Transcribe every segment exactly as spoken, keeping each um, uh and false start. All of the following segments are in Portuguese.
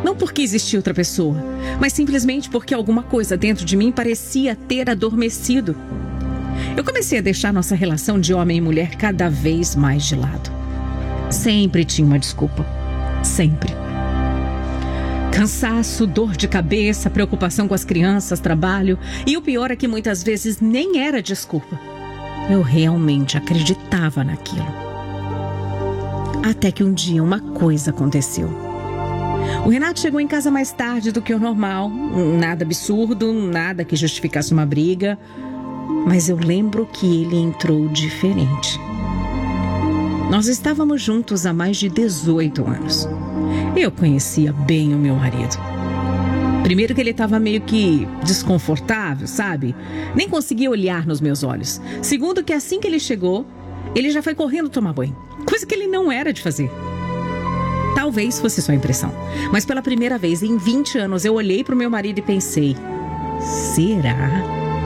Não porque existia outra pessoa, mas simplesmente porque alguma coisa dentro de mim parecia ter adormecido. Eu comecei a deixar nossa relação de homem e mulher cada vez mais de lado. Sempre tinha uma desculpa. Sempre. Cansaço, dor de cabeça, preocupação com as crianças, trabalho. E o pior é que muitas vezes nem era desculpa. Eu realmente acreditava naquilo. Até que um dia uma coisa aconteceu. O Renato chegou em casa mais tarde do que o normal. Nada absurdo, nada que justificasse uma briga. Mas eu lembro que ele entrou diferente. Nós estávamos juntos há mais de dezoito anos. Eu conhecia bem o meu marido. Primeiro que ele estava meio que desconfortável, sabe? Nem conseguia olhar nos meus olhos. Segundo que assim que ele chegou, ele já foi correndo tomar banho. Coisa que ele não era de fazer. Talvez fosse só impressão. Mas pela primeira vez em vinte anos eu olhei para o meu marido e pensei: será?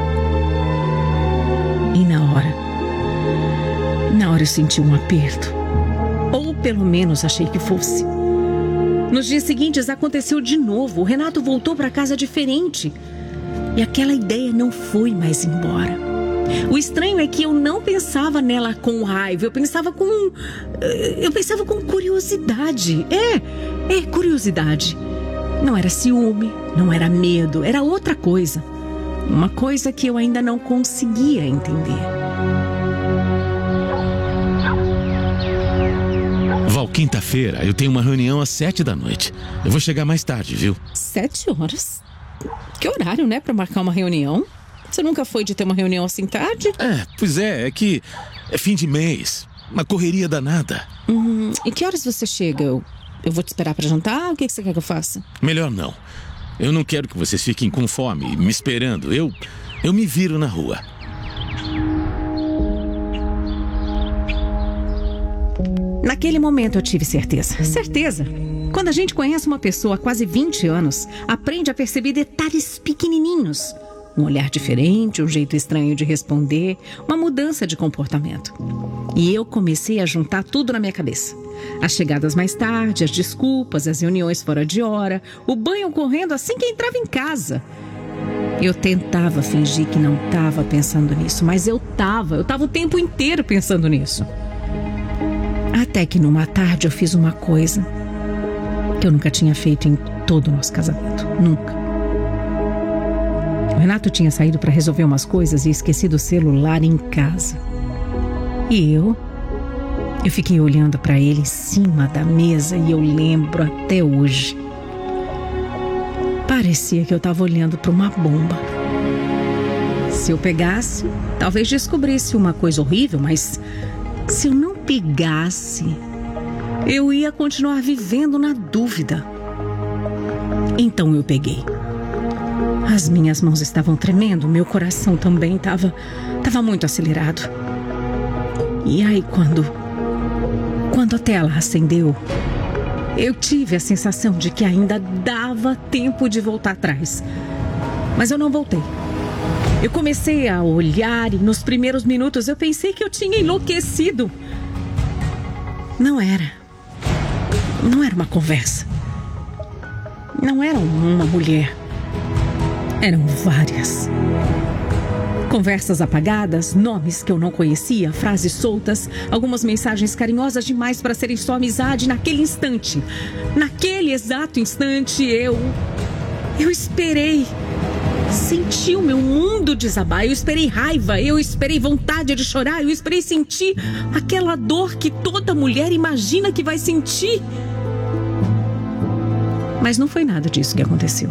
E na hora, na hora eu senti um aperto. Ou pelo menos achei que fosse. Nos dias seguintes aconteceu de novo. O Renato voltou para casa diferente. E aquela ideia não foi mais embora. O estranho é que eu não pensava nela com raiva. Eu pensava com... Eu pensava com curiosidade. É, é curiosidade. Não era ciúme, não era medo. Era outra coisa. Uma coisa que eu ainda não conseguia entender. Val, quinta-feira eu tenho uma reunião às sete da noite. Eu vou chegar mais tarde, viu? Sete horas? Que horário, né, pra marcar uma reunião? Você nunca foi de ter uma reunião assim tarde? É, pois é, é que é fim de mês. Uma correria danada. Hum, e que horas você chega? Eu, eu vou te esperar pra jantar? O que, que você quer que eu faça? Melhor não. Eu não quero que vocês fiquem com fome, me esperando. Eu, eu me viro na rua. Naquele momento eu tive certeza. Certeza. Quando a gente conhece uma pessoa há quase vinte anos, aprende a perceber detalhes pequenininhos. Um olhar diferente, um jeito estranho de responder, uma mudança de comportamento. E eu comecei a juntar tudo na minha cabeça. As chegadas mais tarde, as desculpas, as reuniões fora de hora, o banho correndo assim que entrava em casa. Eu tentava fingir que não estava pensando nisso, mas eu estava, eu estava o tempo inteiro pensando nisso. Até que numa tarde eu fiz uma coisa que eu nunca tinha feito em todo o nosso casamento. Nunca. O Renato tinha saído para resolver umas coisas e esquecido o celular em casa. E eu... Eu fiquei olhando para ele em cima da mesa e eu lembro até hoje. Parecia que eu estava olhando para uma bomba. Se eu pegasse, talvez descobrisse uma coisa horrível, mas se eu não pegasse, eu ia continuar vivendo na dúvida. Então eu peguei. As minhas mãos estavam tremendo, meu coração também estava estava muito acelerado. E aí quando quando a tela acendeu, eu tive a sensação de que ainda dava tempo de voltar atrás. Mas eu não voltei. Eu comecei a olhar e nos primeiros minutos eu pensei que eu tinha enlouquecido. Não era. Não era uma conversa. Não era uma mulher. Eram várias. Conversas apagadas, nomes que eu não conhecia, frases soltas, algumas mensagens carinhosas demais para serem só amizade naquele instante. Naquele exato instante, eu... Eu esperei. Senti o meu mundo desabar. Eu esperei raiva, eu esperei vontade de chorar, eu esperei sentir aquela dor que toda mulher imagina que vai sentir. Mas não foi nada disso que aconteceu.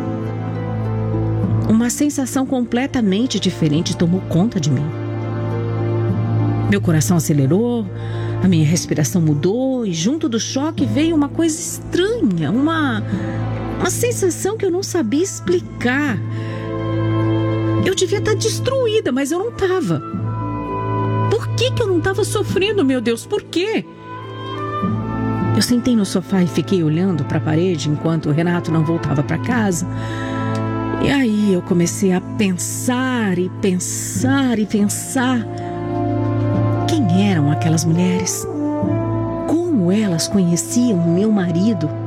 Uma sensação completamente diferente tomou conta de mim. Meu coração acelerou, a minha respiração mudou e junto do choque veio uma coisa estranha, uma, uma sensação que eu não sabia explicar. Eu devia estar destruída, mas eu não estava. Por que que eu não estava sofrendo, meu Deus? Por quê? Eu sentei no sofá e fiquei olhando para a parede enquanto o Renato não voltava para casa. E aí eu comecei a pensar e pensar e pensar. Quem eram aquelas mulheres? Como elas conheciam meu marido?